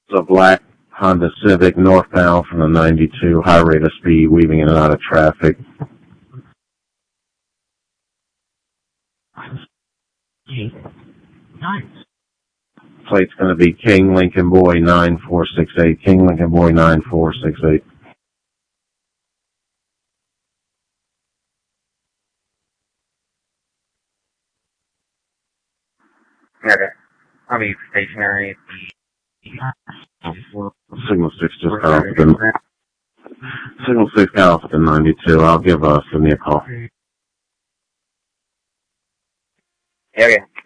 It's a black Honda Civic northbound from the 92, high rate of speed, weaving in and out of traffic. Nice. Plate's going to be King Lincoln Boy 9468. King Lincoln Boy 9468. Okay. I'll be stationary. Signal 6 just got off the Signal 6 got off at the 92. I'll give Sydney a call. Yeah, okay.